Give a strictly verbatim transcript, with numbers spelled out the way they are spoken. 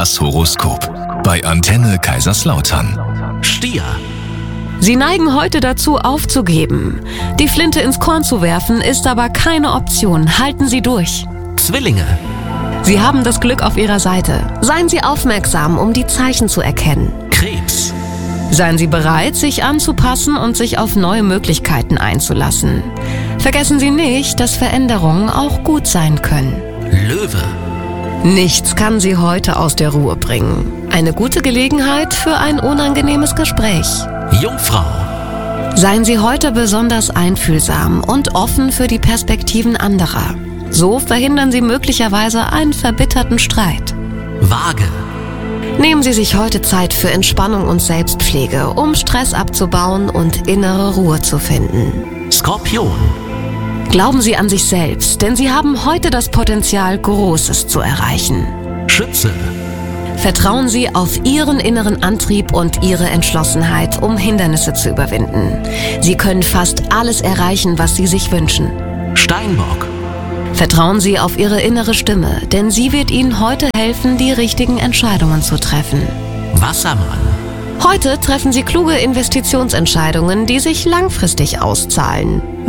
Das Horoskop bei Antenne Kaiserslautern. Stier. Sie neigen heute dazu, aufzugeben. Die Flinte ins Korn zu werfen, ist aber keine Option. Halten Sie durch. Zwillinge. Sie haben das Glück auf Ihrer Seite. Seien Sie aufmerksam, um die Zeichen zu erkennen. Krebs. Seien Sie bereit, sich anzupassen und sich auf neue Möglichkeiten einzulassen. Vergessen Sie nicht, dass Veränderungen auch gut sein können. Löwe. Nichts kann Sie heute aus der Ruhe bringen. Eine gute Gelegenheit für ein unangenehmes Gespräch. Jungfrau. Seien Sie heute besonders einfühlsam und offen für die Perspektiven anderer. So verhindern Sie möglicherweise einen verbitterten Streit. Waage. Nehmen Sie sich heute Zeit für Entspannung und Selbstpflege, um Stress abzubauen und innere Ruhe zu finden. Skorpion. Glauben Sie an sich selbst, denn Sie haben heute das Potenzial, Großes zu erreichen. Schütze. Vertrauen Sie auf Ihren inneren Antrieb und Ihre Entschlossenheit, um Hindernisse zu überwinden. Sie können fast alles erreichen, was Sie sich wünschen. Steinbock. Vertrauen Sie auf Ihre innere Stimme, denn sie wird Ihnen heute helfen, die richtigen Entscheidungen zu treffen. Wassermann. Heute treffen Sie kluge Investitionsentscheidungen, die sich langfristig auszahlen.